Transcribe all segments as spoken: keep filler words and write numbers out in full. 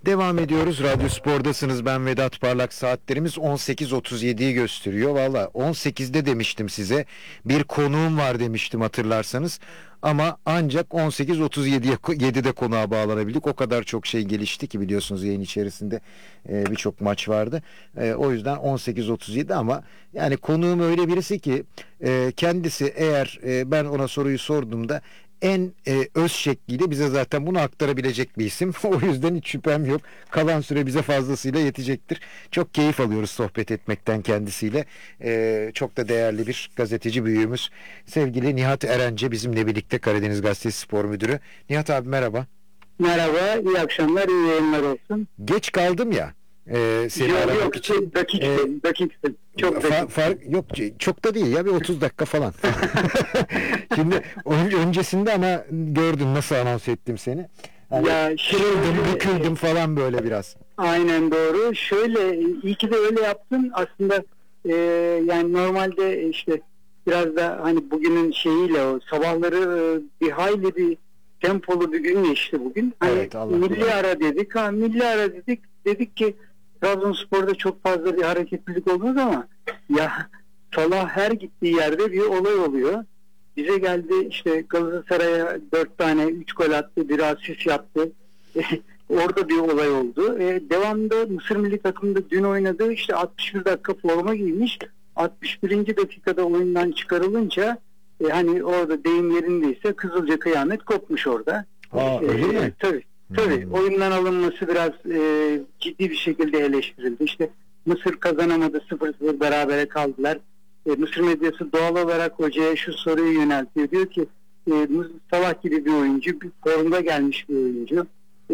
Devam ediyoruz. Radyo Spor'dasınız. Ben Vedat Parlak. Saatlerimiz on sekiz otuz yediyi gösteriyor. Valla on sekizde demiştim size. Bir konuğum var demiştim hatırlarsanız. Ama ancak on sekiz otuz yediye yedide konuğa bağlanabildik. O kadar çok şey gelişti ki biliyorsunuz yayın içerisinde e, birçok maç vardı. E, o yüzden on sekiz otuz yedi ama yani konuğum öyle birisi ki e, kendisi eğer e, ben ona soruyu sorduğumda en e, öz şekliyle bize zaten bunu aktarabilecek bir isim. O yüzden hiç şüphem yok. Kalan süre bize fazlasıyla yetecektir. Çok keyif alıyoruz sohbet etmekten kendisiyle. E, çok da değerli bir gazeteci büyüğümüz. Sevgili Nihat Erence bizimle birlikte, Karadeniz Gazetesi Spor Müdürü. Nihat abi merhaba. Merhaba, iyi akşamlar, iyi yayınlar olsun. Geç kaldım ya. E, seni yok aramak yok, için. dakiksin, E, dakiksin. Çok Fa- dakik. far- yok çok da değil ya, bir otuz dakika falan. Şimdi önce, öncesinde ama gördün nasıl anons ettim seni. Hani Ya kırıldım, şöyle- büküldüm falan böyle biraz. Aynen doğru. Şöyle, iyi ki de öyle yaptın. Aslında e, yani normalde işte biraz da hani bugünün şeyiyle o sabahları e, bir hayli bir tempolu bir gün geçti bugün. Hani Evet, Allah milli korusun. ara dedik. Ha, milli ara dedik. Dedik ki Trabzonspor'da çok fazla bir hareketlilik olmaz ama ya Salah her gittiği yerde bir olay oluyor. Bize geldi işte Galatasaray'a dört tane üç gol attı, bir asist yaptı. Orada bir olay oldu. E, devamında Mısır milli takımında dün oynadı. İşte altmış bir dakika forma giymiş. altmış birinci dakikada oyundan çıkarılınca e, hani orada deyim yerindeyse Kızılca kıyamet kopmuş orada. Aa, öyle E, mi? Tabii. Tabii. Hmm. Oyundan alınması biraz e, ciddi bir şekilde eleştirildi. İşte Mısır kazanamadı. sıfır sıfır berabere kaldılar. E, Mısır medyası doğal olarak hocaya şu soruyu yöneltiyor. Diyor ki e, Salah gibi bir oyuncu, bir formda gelmiş bir oyuncu. E,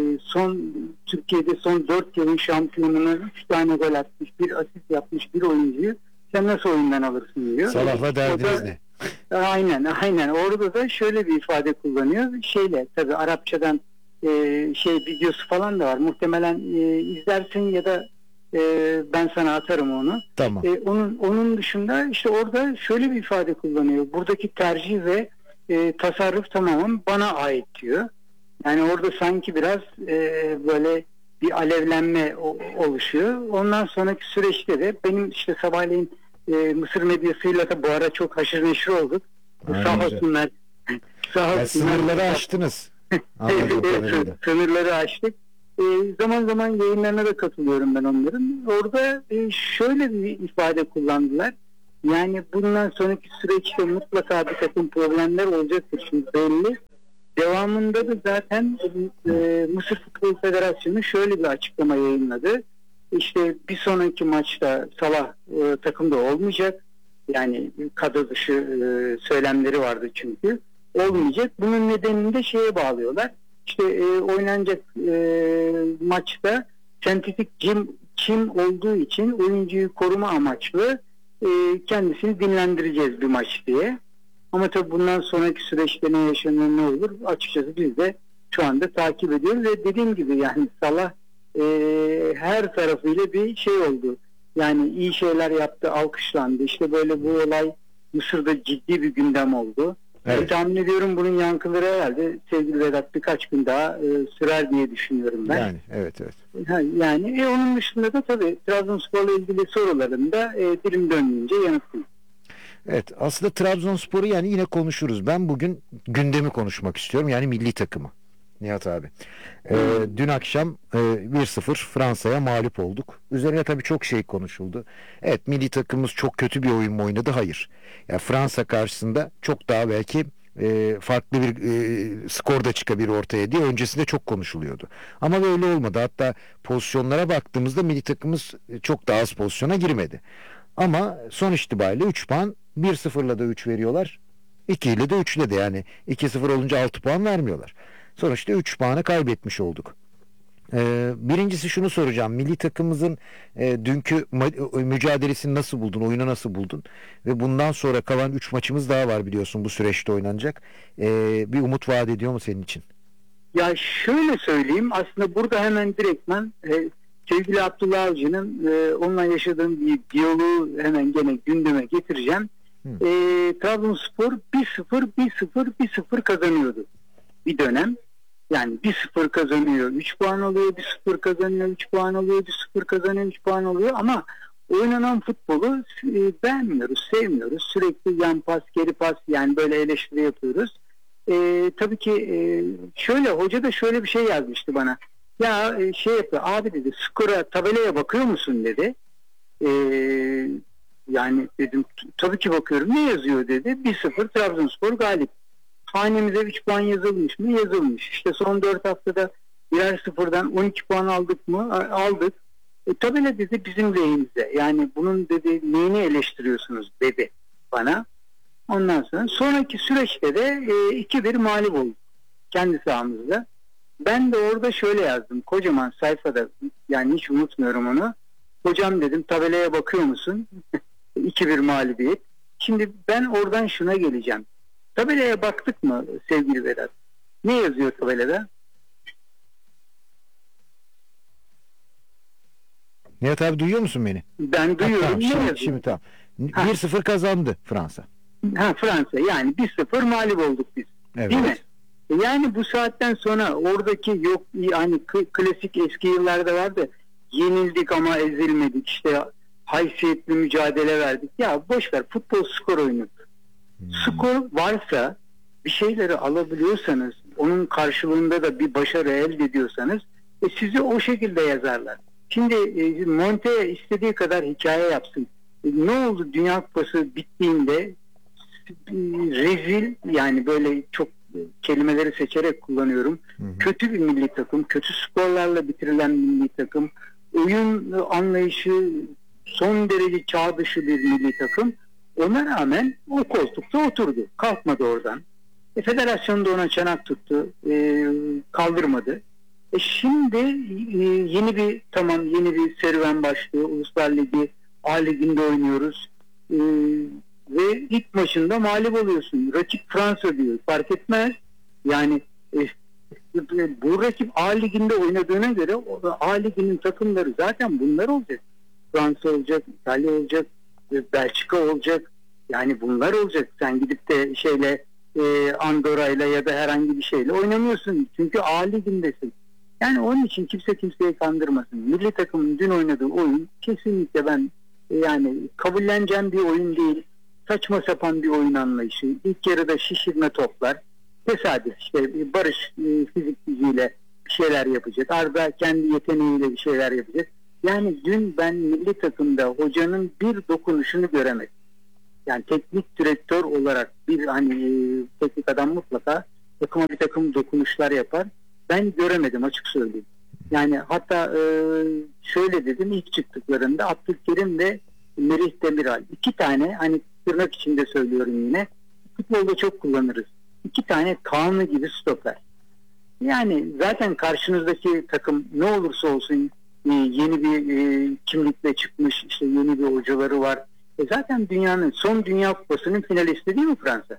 son Türkiye'de son dört yılın şampiyonuna üç tane gol atmış, bir asist yapmış bir oyuncuyu sen nasıl oyundan alırsın diyor. Salah'la derdiniz O da- ne? Aynen, aynen. Orada da şöyle bir ifade kullanıyor. Şeyle, tabii Arapçadan e, şey videosu falan da var. Muhtemelen e, izlersin ya da e, ben sana atarım onu. Tamam. E, onun onun dışında işte orada şöyle bir ifade kullanıyor. Buradaki tercih ve e, tasarruf tamamen bana ait diyor. Yani orada sanki biraz e, böyle bir alevlenme o- oluşuyor. Ondan sonraki süreçte de benim işte sabahleyin e, Mısır medyasıyla da bu ara çok haşır neşir olduk. Aynen Sağ öyle. olsunlar. Sağ Ya, olsunlar. sınırları aştınız. Anladığım Evet, kadarıyla. sınırları aştık. E, zaman zaman yayınlarına da katılıyorum ben onların. Orada e, şöyle bir ifade kullandılar. Yani bundan sonraki süreçte mutlaka bir takım problemler olacaktır. Şimdi belli. Devamında da zaten e, Mısır Futbol Federasyonu şöyle bir açıklama yayınladı. İşte bir sonraki maçta Salah e, takımda olmayacak. Yani kadro dışı e, söylemleri vardı çünkü. Olmayacak. Bunun nedenini de şeye bağlıyorlar. İşte e, oynanacak e, maçta sentetik çim, çim olduğu için oyuncuyu koruma amaçlı e, kendisini dinlendireceğiz bir maç diye. Ama tabii bundan sonraki süreçte ne yaşanır ne olur açıkçası biz de şu anda takip ediyoruz ve dediğim gibi yani Salah e, her tarafıyla bir şey oldu. Yani iyi şeyler yaptı, alkışlandı. İşte böyle bu olay Mısır'da ciddi bir gündem oldu. Evet. E, tahmin ediyorum bunun yankıları herhalde sevgili Vedat birkaç gün daha e, sürer diye düşünüyorum ben. Yani evet evet. Ha, yani e, onun dışında da tabii Trabzonspor'la ilgili sorularında e, dilim dönmeyince yanıtlayayım. Evet, aslında Trabzonspor'u yani yine konuşuruz. Ben bugün gündemi konuşmak istiyorum. Yani milli takımı. Nihat abi. Ee, dün akşam e, bir sıfır Fransa'ya mağlup olduk. Üzerine tabii çok şey konuşuldu. Evet, milli takımımız çok kötü bir oyun mu oynadı? Hayır. Yani Fransa karşısında çok daha belki e, farklı bir e, skor da çıkabilir ortaya diye öncesinde çok konuşuluyordu. Ama böyle olmadı. Hatta pozisyonlara baktığımızda milli takımımız çok daha az pozisyona girmedi. Ama sonuç itibariyle üç puan, bir sıfırla da üç veriyorlar. iki ile de üç ile de yani iki sıfır olunca altı puan vermiyorlar. Sonuçta üç puanı kaybetmiş olduk. Ee, birincisi şunu soracağım. Milli takımımızın e, dünkü ma- mücadelesini nasıl buldun? Oyunu nasıl buldun? Ve bundan sonra kalan üç maçımız daha var biliyorsun bu süreçte oynanacak. Ee, bir umut vaat ediyor mu senin için? Ya şöyle söyleyeyim aslında burada hemen direktmen e, sevgili Abdullah Avcı'nın e, onunla yaşadığım bir diyaloğu hemen gene gündeme getireceğim. E, Trabzonspor bir sıfır bir sıfır bir sıfır kazanıyordu bir dönem. Yani bir sıfır kazanıyor, üç puan alıyor, bir sıfır kazanıyor, üç puan alıyor, bir sıfır kazanıyor, üç puan alıyor ama oynanan futbolu e, beğenmiyoruz, sevmiyoruz. Sürekli yan pas, geri pas, yani böyle eleştiri yapıyoruz. E, tabii ki e, şöyle, hoca da şöyle bir şey yazmıştı bana. Ya e, şey yapıyor, abi dedi, skora, tabelaya bakıyor musun dedi. E, yani dedim tabii ki bakıyorum, ne yazıyor dedi. bir sıfır Trabzonspor galip. Hanemize üç puan yazılmış mı? Yazılmış. İşte son dört haftada birer sıfırdan on iki puan aldık mı? Aldık. E, tabela dedi bizim lehimize. Yani bunun dedi neyini eleştiriyorsunuz dedi bana. Ondan sonra sonraki süreçte de e, iki bir mağlup olduk. Kendi sahamızda. Ben de orada şöyle yazdım. Kocaman sayfada, yani hiç unutmuyorum onu. Hocam dedim, tabelaya bakıyor musun? iki bir mağlubiyet. Şimdi ben oradan şuna geleceğim. Tabelaya baktık mı sevgili Vedat? Ne yazıyor tabelada? Nihat abi duyuyor musun beni? Ben Ha, duyuyorum. tamam, Ne şimdi, yazıyor? şimdi tamam. Ha. bir sıfır kazandı Fransa. Ha, Fransa. Yani bir sıfır mağlup olduk biz. Evet. Değil mi? Yani bu saatten sonra oradaki yok, yani klasik eski yıllarda vardı. Yenildik ama ezilmedik. İşte haysiyetli mücadele verdik. Ya boş ver, futbol skor oyunu. Hmm. Skor varsa, bir şeyleri alabiliyorsanız, onun karşılığında da bir başarı elde ediyorsanız e, sizi o şekilde yazarlar. Şimdi e, Monte istediği kadar hikaye yapsın. E, ne oldu Dünya Kupası bittiğinde e, rezil, yani böyle çok e, kelimeleri seçerek kullanıyorum. Hı hı. Kötü bir milli takım, kötü skorlarla bitirilen milli takım, oyun anlayışı son derece çağ dışı bir milli takım. Ona rağmen o koltukta oturdu. Kalkmadı oradan. E, federasyon da ona çanak tuttu. E, kaldırmadı. E, şimdi e, yeni bir tamam yeni bir serüven başlıyor. Uluslar Ligi, A Ligi'nde oynuyoruz. E, ve ilk maçında mağlup oluyorsun. Rakip Fransa diyor. Fark etmez. Yani e, bu rakip A Ligi'nde oynadığına göre A Ligi'nin takımları zaten bunlar olacak. Fransa olacak, İtalya olacak, Belçika olacak. Yani bunlar olacak. Sen gidip de şeyle e, Andorra'yla ya da herhangi bir şeyle oynamıyorsun. Çünkü A Ligi'ndesin. Yani onun için kimse kimseyi kandırmasın. Milli takımın dün oynadığı oyun kesinlikle ben e, yani kabulleneceğim bir oyun değil. Saçma sapan bir oyun anlayışı. İlk yarıda şişirme toplar. Tesadüf işte Barış e, fizik gücüyle bir şeyler yapacak. Arda kendi yeteneğiyle bir şeyler yapacak. Yani dün ben milli takımda hocanın bir dokunuşunu göremedim. Yani teknik direktör olarak bir hani e, teknik adam mutlaka takıma bir takım dokunuşlar yapar. Ben göremedim, açık söyleyeyim. Yani hatta e, şöyle dedim, ilk çıktıklarında Abdülkerim ve Merih Demiral. İki tane, hani tırnak içinde söylüyorum yine, futbolda çok kullanırız. İki tane kanlı gibi stoper. Yani zaten karşınızdaki takım ne olursa olsun e, yeni bir e, kimlikle çıkmış, işte yeni bir hocaları var. E zaten dünyanın son Dünya Kupası'nın finalisti değil mi Fransa?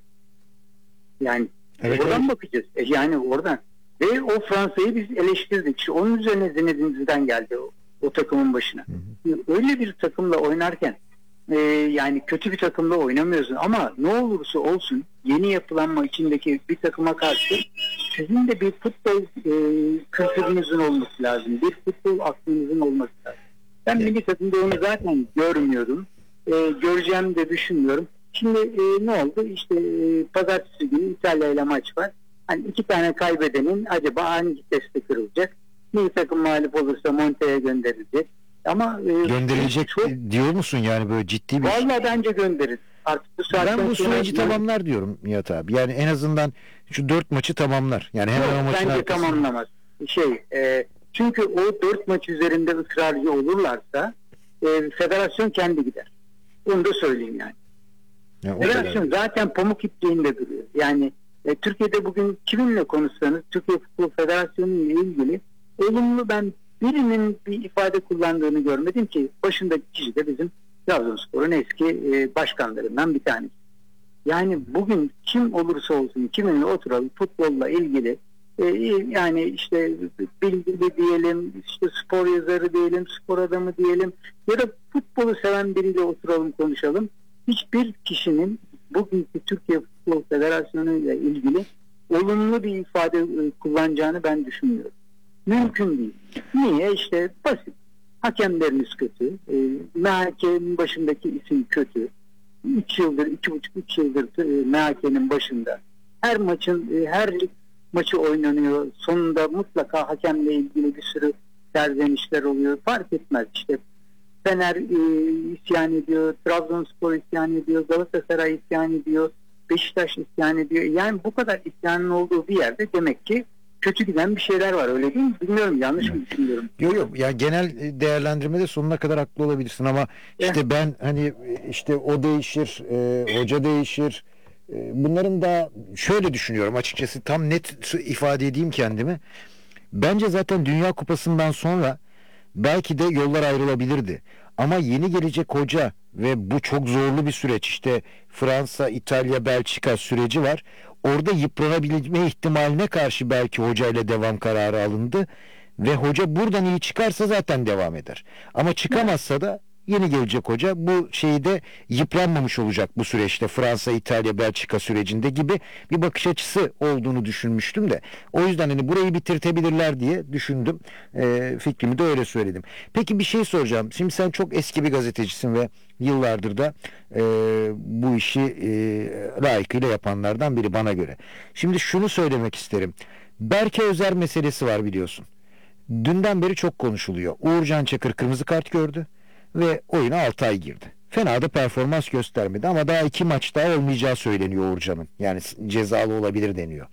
Yani Evet, oradan evet. bakacağız. E yani oradan. Ve o Fransa'yı biz eleştirdik. İşte onun üzerine Zinedine Zidane geldi o, o takımın başına. Hı hı. Öyle bir takımla oynarken e, yani kötü bir takımla oynamıyorsun ama ne olursa olsun yeni yapılanma içindeki bir takıma karşı sizin de bir futbol e, kültürünüzün olması lazım. Bir futbol aklınızın olması lazım. Ben Evet. milli takımda onu zaten görmüyordum. E, göreceğimi de düşünmüyorum. Şimdi e, ne oldu? İşte e, pazartesi günü İtalya ile maç var. Hani iki tane kaybedenin acaba hangi testi kırılacak? Milli takım mağlup olursa Monte'ye gönderilecek. Ama e, Gönderilecek çok, diyor musun yani, böyle ciddi bir şey? vallahi bence gönderir. Artık bu saatten Ben bu sonra- süreci tamamlar diyorum Nihat abi. Yani en azından şu dört maçı tamamlar. Yani hemen Yok, o maçın bence arkasında. tamamlamaz. Şey, e, çünkü o dört maç üzerinde ısrarcı olurlarsa e, federasyon kendi gider. Onu da söyleyeyim yani. Yani o kadar. Federasyon zaten pamuk ipliğinde duruyor. Yani e, Türkiye'de bugün kiminle konuşsanız Türkiye Futbol Federasyonu ile ilgili olumlu ben birinin bir ifade kullandığını görmedim ki başındaki kişi de bizim Trabzonspor'un eski e, başkanlarından bir tanesi. Yani bugün kim olursa olsun kiminle oturalım futbolla ilgili e, yani işte bilgili diyelim, işte spor yazarı diyelim, spor adamı diyelim ya da futbolu seven biriyle oturalım konuşalım. Hiçbir kişinin bugünkü Türkiye Futbol Federasyonu ile ilgili olumlu bir ifade e, kullanacağını ben düşünmüyorum. Mümkün değil. Niye? İşte basit. Hakemlerimiz kötü. E, M H K'nin başındaki isim kötü. üç yıldır, iki buçuk üç yıldır e, M H K'nin başında. Her maçın, e, her lig maçı oynanıyor. Sonunda mutlaka hakemle ilgili bir sürü serzenişler oluyor. Fark etmez işte. Fener e, isyan ediyor, Trabzonspor isyan ediyor, Galatasaray isyan ediyor, Beşiktaş isyan ediyor. Yani bu kadar isyanın olduğu bir yerde demek ki kötü giden bir şeyler var, öyle değil mi? Bilmiyorum, yanlış mı düşünüyorum? Yok yok, yani genel değerlendirmede sonuna kadar haklı olabilirsin ama işte Evet. ben hani işte o değişir, e, hoca değişir. E, bunların da şöyle düşünüyorum açıkçası, tam net ifade edeyim kendimi. Bence zaten Dünya Kupası'ndan sonra belki de yollar ayrılabilirdi. Ama yeni gelecek hoca ve bu çok zorlu bir süreç, işte Fransa, İtalya, Belçika süreci var. Orada yıpranabilme ihtimaline karşı belki hocayla devam kararı alındı. Ve hoca buradan iyi çıkarsa zaten devam eder. Ama çıkamazsa da yeni gelecek hoca bu şeyi de yıpranmamış olacak bu süreçte, Fransa, İtalya, Belçika sürecinde gibi bir bakış açısı olduğunu düşünmüştüm de. O yüzden hani burayı bitirtebilirler diye düşündüm. E, fikrimi de öyle söyledim. Peki bir şey soracağım. Şimdi sen çok eski bir gazetecisin ve yıllardır da e, bu işi e, layıkıyla yapanlardan biri bana göre. Şimdi şunu söylemek isterim. Berke Özer meselesi var, biliyorsun. Dünden beri çok konuşuluyor. Uğurcan Çakır kırmızı kart gördü ve oyuna altı ay girdi. Fena da performans göstermedi ama daha iki maç daha olmayacağı söyleniyor Uğurcan'ın. Yani cezalı olabilir deniyor.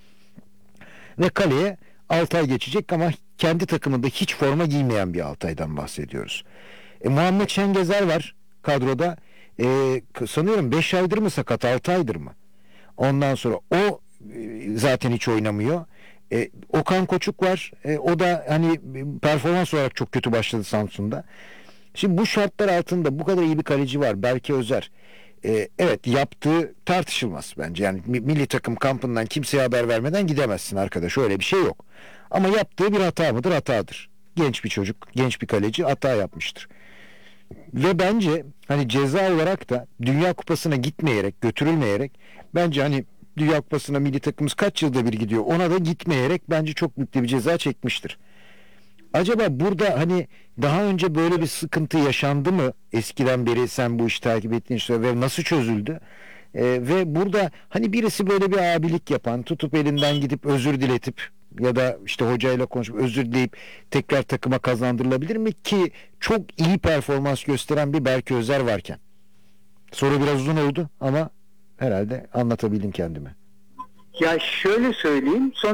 Ve kaleye altı ay geçecek ama kendi takımında hiç forma giymeyen bir Altay'dan bahsediyoruz. E, Muhammed Şengezer var kadroda. E, sanıyorum beş aydır mı sakat, altı aydır mı? Ondan sonra o e, zaten hiç oynamıyor. E, Okan Koçuk var. E, o da hani performans olarak çok kötü başladı Samsun'da. Şimdi bu şartlar altında bu kadar iyi bir kaleci var, Berke Özer. E, evet, yaptığı tartışılmaz bence. Yani milli takım kampından kimseye haber vermeden gidemezsin arkadaş. Öyle bir şey yok. Ama yaptığı bir hata mıdır? Hatadır. Genç bir çocuk, genç bir kaleci hata yapmıştır. Ve bence hani ceza olarak da Dünya Kupası'na gitmeyerek, götürülmeyerek, bence hani Dünya Kupası'na milli takımımız kaç yılda bir gidiyor, ona da gitmeyerek bence çok büyük bir ceza çekmiştir. Acaba burada hani daha önce böyle bir sıkıntı yaşandı mı? Eskiden beri sen bu işi takip ettiğin için ve nasıl çözüldü? Ee, ve burada hani birisi böyle bir abilik yapan, tutup elinden gidip özür diletip ya da işte hocayla konuşup özür dileyip tekrar takıma kazandırılabilir mi ki çok iyi performans gösteren bir Berke Özer varken? Soru biraz uzun oldu ama herhalde anlatabildim kendimi. Ya şöyle söyleyeyim, son